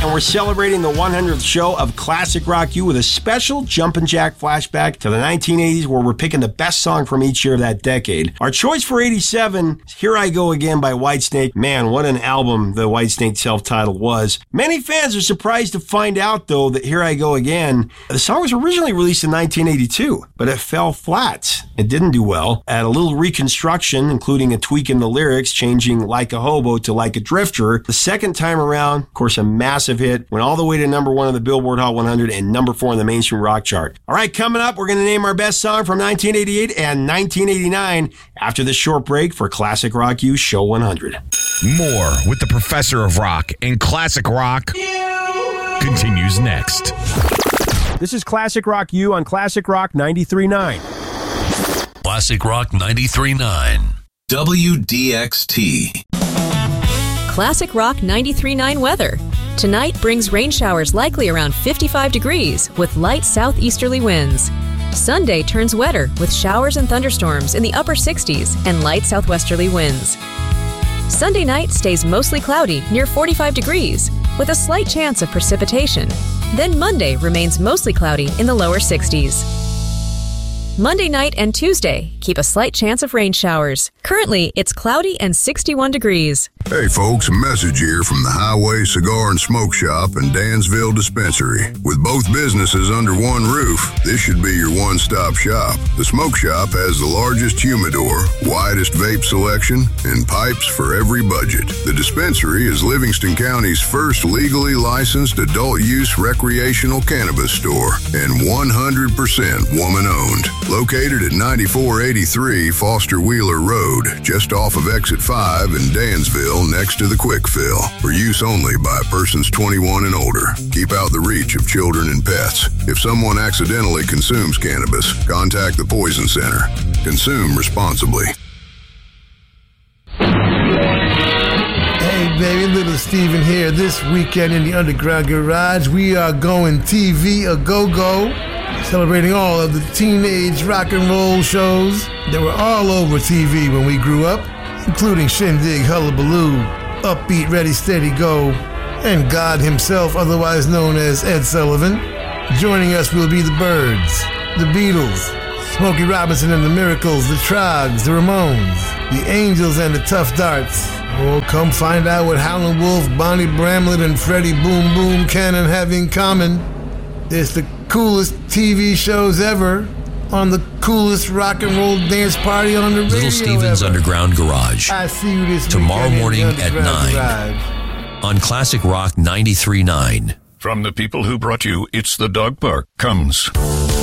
and we're celebrating the 100th show of Classic Rock U with a special Jumpin' Jack flashback to the 1980s, where we're picking the best song from each year of that decade. Our choice for 87 is Here I Go Again by Whitesnake. Man, what an album the Whitesnake self-titled was. Many fans are surprised to find out, though, that Here I Go Again, the song was originally released in 1982, but it fell flat. It didn't do well. At a little reconstruction, including a tweak in the lyrics, changing Like a Hobo to Like a Drifter, the second time around, of course, a massive hit, went all the way to number 1 on the Billboard Hot 100 and number 4 on the mainstream rock chart. All right, coming up, we're going to name our best song from 1988 and 1989 after this short break for Classic Rock U Show 100. More with the Professor of Rock and Classic Rock continues next. This is Classic Rock U on Classic Rock 93.9. Classic Rock 93.9. WDXT. Classic Rock 93.9 weather. Tonight brings rain showers likely around 55 degrees with light southeasterly winds. Sunday turns wetter with showers and thunderstorms in the upper 60s and light southwesterly winds. Sunday night stays mostly cloudy near 45 degrees with a slight chance of precipitation. Then Monday remains mostly cloudy in the lower 60s. Monday night and Tuesday keep a slight chance of rain showers. Currently, it's cloudy and 61 degrees. Hey folks, a message here from the Highway Cigar and Smoke Shop and Dansville Dispensary. With both businesses under one roof, this should be your one-stop shop. The Smoke Shop has the largest humidor, widest vape selection, and pipes for every budget. The dispensary is Livingston County's first legally licensed adult-use recreational cannabis store and 100% woman-owned. Located at 9483 Foster Wheeler Road, just off of Exit 5 in Dansville, next to the Quick Fill. For use only by persons 21 and older. Keep out the reach of children and pets. If someone accidentally consumes cannabis, contact the Poison Center. Consume responsibly. Hey baby, Little Steven here. This weekend in the Underground Garage, we are going TV a go-go. Celebrating all of the teenage rock and roll shows that were all over TV when we grew up, including Shindig, Hullabaloo, Upbeat, Ready, Steady, Go, and God himself, otherwise known as Ed Sullivan. Joining us will be the Byrds, the Beatles, Smokey Robinson and the Miracles, the Troggs, the Ramones, the Angels, and the Tough Darts. Oh, come find out what Howlin' Wolf, Bonnie Bramlett, and Freddie Boom Boom Cannon have in common. It's the coolest TV shows ever on the coolest rock and roll dance party on the radio Little Steven's ever. Underground Garage. I see you this tomorrow morning at 9 Garage. on Classic Rock 93.9. From the people who brought you It's the Dog Park comes